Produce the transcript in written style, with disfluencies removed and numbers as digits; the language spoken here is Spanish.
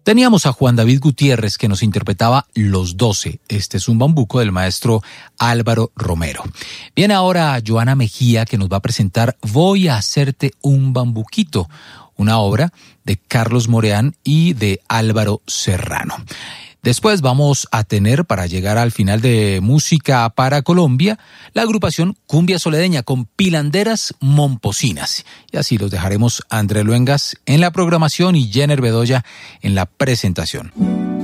Teníamos a Juan David Gutiérrez que nos interpretaba Los 12. Este es un bambuco del maestro Álvaro Romero. Viene ahora Joana Mejía que nos va a presentar Voy a hacerte un bambuquito, una obra de Carlos Moreán y de Álvaro Serrano. Después vamos a tener, para llegar al final de Música para Colombia, la agrupación Cumbia Soledeña con Pilanderas Momposinas. Y así los dejaremos André Luengas en la programación y Jenner Bedoya en la presentación.